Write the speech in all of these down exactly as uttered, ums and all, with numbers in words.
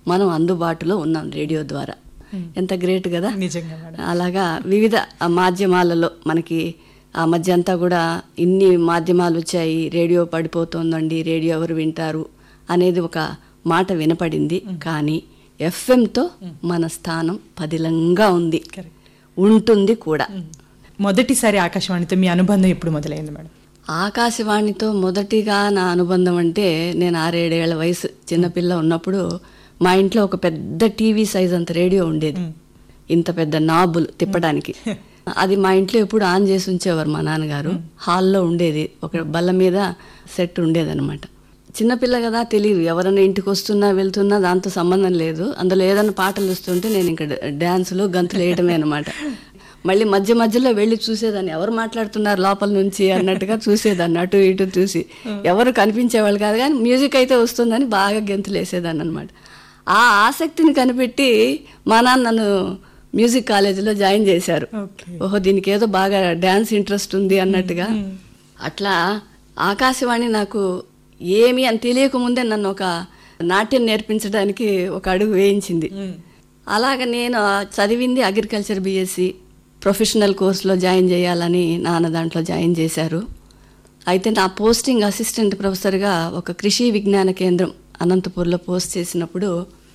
మనం అందుబాటులో ఉన్నాం రేడియో ద్వారా. ఎంత గ్రేట్ కదా. నిజంగా మేడం. అలాగా వివిధ మాధ్యమాలలో మనకి ఆ మధ్య అంతా కూడా ఇన్ని మాధ్యమాలు వచ్చాయి, రేడియో పడిపోతుందండి, రేడియో ఎవరు వింటారు అనేది ఒక మాట వినపడింది. కానీ ఎఫ్ఎంతో మన స్థానం పదిలంగా ఉంది, ఉంటుంది కూడా. మొదటిసారి ఆకాశవాణితో మీ అనుబంధం ఎప్పుడు మొదలైంది మేడం? ఆకాశవాణితో మొదటిగా నా అనుబంధం అంటే నేను ఆరేడేళ్ల వయసు చిన్నపిల్ల ఉన్నప్పుడు మా ఇంట్లో ఒక పెద్ద టీవీ సైజ్ అంత రేడియో ఉండేది, ఇంత పెద్ద నాబులు తిప్పడానికి. అది మా ఇంట్లో ఎప్పుడు ఆన్ చేసి ఉంచేవారు మా నాన్నగారు. హాల్లో ఉండేది, ఒక బల్ల మీద సెట్ ఉండేది అనమాట. చిన్నపిల్ల కదా, తెలియదు, ఎవరైనా ఇంటికి వస్తున్నా వెళ్తున్నా దాంతో సంబంధం లేదు. అందులో ఏదైనా పాటలు వస్తుంటే నేను ఇంకా డ్యాన్సులు గంతులు వేయటమే అనమాట. మళ్ళీ మధ్య మధ్యలో వెళ్ళి చూసేదాన్ని, ఎవరు మాట్లాడుతున్నారు లోపల నుంచి అన్నట్టుగా చూసేదాన్ని, అటు ఇటు చూసి. ఎవరు కనిపించేవాళ్ళు కాదు, కానీ మ్యూజిక్ అయితే వస్తుందని బాగా గెంతులు వేసేదాన్ని అనమాట. ఆ ఆసక్తిని కనిపెట్టి మా నాన్న నన్ను మ్యూజిక్ కాలేజీలో జాయిన్ చేశారు. ఓహో, దీనికి ఏదో బాగా డ్యాన్స్ ఇంట్రెస్ట్ ఉంది అన్నట్టుగా. అట్లా ఆకాశవాణి నాకు ఏమి అని తెలియకముందే నన్ను ఒక నాట్యం నేర్పించడానికి ఒక అడుగు వేయించింది. అలాగ నేను చదివింది అగ్రికల్చర్ బిఎస్సి, ప్రొఫెషనల్ కోర్సులో జాయిన్ చేయాలని నాన్న దాంట్లో జాయిన్ చేశారు. అయితే నా పోస్టింగ్ అసిస్టెంట్ ప్రొఫెసర్గా ఒక కృషి విజ్ఞాన కేంద్రం అనంతపూర్లో పోస్ట్ చేసినప్పుడు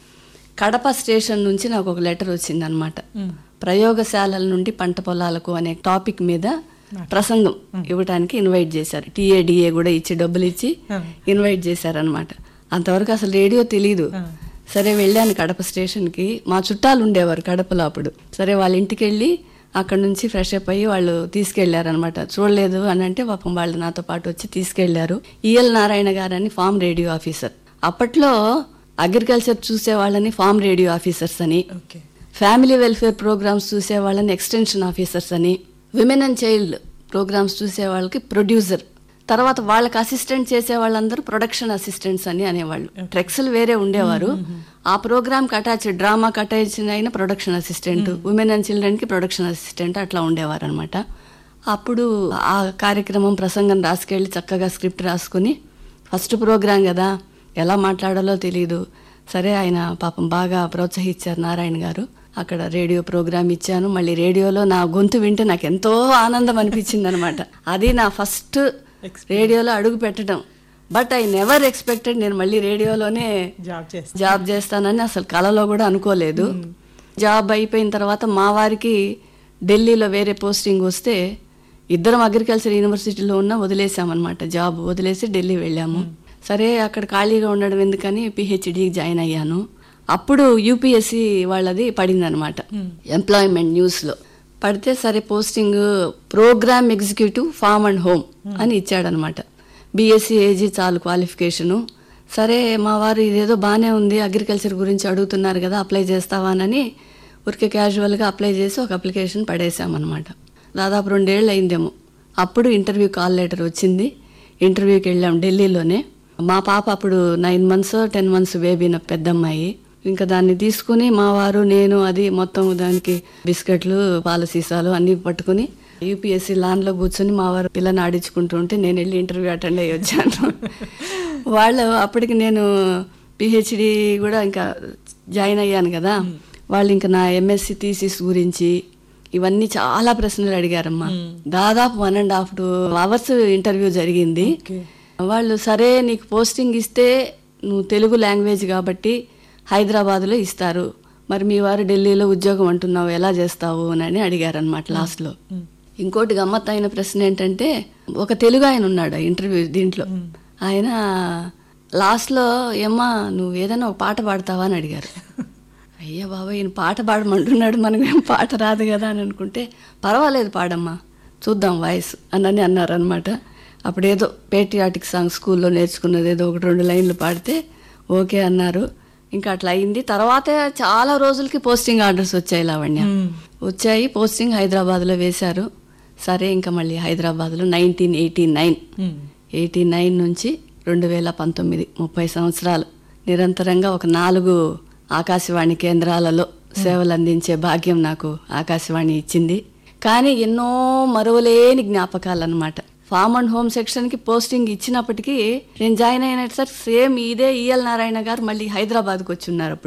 కడప స్టేషన్ నుంచి నాకు ఒక లెటర్ వచ్చిందనమాట. ప్రయోగశాలల నుండి పంట పొలాలకు అనే టాపిక్ మీద ప్రసంగం ఇవ్వడానికి ఇన్వైట్ చేశారు. టీఏడిఏ కూడా ఇచ్చి డబ్బులు ఇచ్చి ఇన్వైట్ చేశారనమాట. అంతవరకు అసలు రేడియో తెలీదు. సరే వెళ్ళాను కడప స్టేషన్కి. మా చుట్టాలు ఉండేవారు కడపలో అప్పుడు. సరే వాళ్ళ ఇంటికి వెళ్ళి అక్కడ నుంచి ఫ్రెష్ అప్ అయ్యి వాళ్ళు తీసుకెళ్లారనమాట. చూడలేదు అని అంటే పాపం వాళ్ళు నాతో పాటు వచ్చి తీసుకెళ్లారు. ఈఎల్ నారాయణ గారని ఫామ్ రేడియో ఆఫీసర్. అప్పట్లో అగ్రికల్చర్ చూసే వాళ్ళని ఫామ్ రేడియో ఆఫీసర్స్ అని, ఫ్యామిలీ వెల్ఫేర్ ప్రోగ్రామ్స్ చూసే వాళ్ళని ఎక్స్టెన్షన్ ఆఫీసర్స్ అని, విమెన్ అండ్ చైల్డ్ ప్రోగ్రామ్స్ చూసే వాళ్ళకి ప్రొడ్యూసర్, తర్వాత వాళ్ళకి అసిస్టెంట్ చేసే వాళ్ళందరూ ప్రొడక్షన్ అసిస్టెంట్స్ అని అనేవాళ్ళు. ట్రెక్స్లు వేరే ఉండేవారు. ఆ ప్రోగ్రామ్కి అటాచ్, డ్రామాకి అటాచ్ అయిన production assistant, women and చిల్డ్రన్కి production assistant, అట్లా ఉండేవారు అనమాట. అప్పుడు ఆ కార్యక్రమం ప్రసంగం రాసుకెళ్ళి చక్కగా స్క్రిప్ట్ రాసుకుని, ఫస్ట్ ప్రోగ్రాం కదా ఎలా మాట్లాడాలో తెలియదు. సరే ఆయన పాపం బాగా ప్రోత్సహించారు నారాయణ గారు. అక్కడ రేడియో ప్రోగ్రామ్ ఇచ్చాను. మళ్ళీ రేడియోలో నా గొంతు వింటే నాకు ఎంతో ఆనందం అనిపించింది అనమాట. అది నా ఫస్ట్ రేడియోలో అడుగు పెట్టడం. బట్ ఐ నెవర్ ఎక్స్పెక్టెడ్ నేను మళ్ళీ రేడియోలోనే జాబ్ చేస్తానని అసలు కలలో కూడా అనుకోలేదు. జాబ్ అయిపోయిన తర్వాత మా వారికి ఢిల్లీలో వేరే పోస్టింగ్ వస్తే ఇద్దరం అగ్రికల్చర్ యూనివర్సిటీలో ఉన్న వదిలేసామన్నమాట. జాబ్ వదిలేసి ఢిల్లీ వెళ్ళాము. సరే అక్కడ ఖాళీగా ఉండడం ఎందుకని పిహెచ్డీకి జాయిన్ అయ్యాను. అప్పుడు యూపీఎస్సీ వాళ్ళది పడింది అనమాట, ఎంప్లాయ్మెంట్ న్యూస్లో పడితే సరే posting programme executive form and home అని ఇచ్చాడనమాట. బీఎస్సీ ఏజీ చాలు క్వాలిఫికేషను. సరే మా వారు ఇదేదో బాగానే ఉంది, అగ్రికల్చర్ గురించి అడుగుతున్నారు కదా అప్లై చేస్తావానని ఊరికే క్యాజువల్గా అప్లై చేసి ఒక అప్లికేషన్ పడేసామన్నమాట. దాదాపు రెండేళ్ళు అయిందేమో. అప్పుడు ఇంటర్వ్యూ కాల్ లెటర్ వచ్చింది. ఇంటర్వ్యూకి వెళ్ళాం ఢిల్లీలోనే. మా పాప అప్పుడు nine months ten months baby, నా పెద్దమ్మాయి. ఇంకా దాన్ని తీసుకుని మా వారు నేను అది మొత్తం దానికి బిస్కెట్లు పాల సీసాలు అన్నీ పట్టుకుని యూపీఎస్సీ లాన్లో కూర్చొని మా వారు పిల్లని ఆడించుకుంటూ ఉంటే నేను వెళ్ళి ఇంటర్వ్యూ అటెండ్ అయ్యి వచ్చాను. వాళ్ళు అప్పటికి నేను పిహెచ్డి కూడా ఇంకా జాయిన్ అయ్యాను కదా. వాళ్ళు ఇంకా నా ఎంఎస్సి థీసిస్ గురించి ఇవన్నీ చాలా ప్రశ్నలు అడిగారమ్మా. దాదాపు one and half two hours interview జరిగింది. వాళ్ళు సరే నీకు పోస్టింగ్ ఇస్తే నువ్వు తెలుగు లాంగ్వేజ్ కాబట్టి హైదరాబాద్లో ఇస్తారు, మరి మీ వారు ఢిల్లీలో ఉద్యోగం అంటున్నావు ఎలా చేస్తావు అని అడిగారనమాట లాస్ట్లో. ఇంకోటి గమ్మత్ అయిన ప్రశ్న ఏంటంటే, ఒక తెలుగు ఆయన ఉన్నాడు ఇంటర్వ్యూ దీంట్లో. ఆయన లాస్ట్లో ఏమ్మా నువ్వు ఏదైనా ఒక పాట పాడతావా అని అడిగారు. అయ్యా బాబా ఈయన పాట పాడమంటున్నాడు, మనకేం పాట రాదు కదా అని అనుకుంటే, పర్వాలేదు పాడమ్మా చూద్దాం వాయిస్ అని అన్నారు అనమాట. అప్పుడేదో పేట్రియాటిక్ సాంగ్ స్కూల్లో నేర్చుకున్నది ఏదో ఒకటి రెండు లైన్లు పాడితే ఓకే అన్నారు. ఇంకా అట్లా అయింది. తర్వాత చాలా రోజులకి పోస్టింగ్ ఆర్డర్స్ వచ్చాయి లావణ్య, వచ్చాయి. పోస్టింగ్ హైదరాబాద్లో వేశారు. సరే ఇంకా మళ్ళీ హైదరాబాద్లో nineteen eighty nine eighty nine నుంచి రెండు వేల పంతొమ్మిది ముప్పై సంవత్సరాలు నిరంతరంగా ఒక నాలుగు ఆకాశవాణి కేంద్రాలలో సేవలు అందించే భాగ్యం నాకు ఆకాశవాణి ఇచ్చింది. కానీ ఎన్నో మరువలేని జ్ఞాపకాలు అన్నమాట. ఫార్మ్ అండ్ హోమ్ సెక్షన్కి పోస్టింగ్ ఇచ్చినప్పటికీ నేను జాయిన్ అయినట్టు సార్ సేమ్ ఇదే ఈఎల్ నారాయణ గారు మళ్ళీ హైదరాబాద్కి వచ్చి ఉన్నారు. అప్పుడు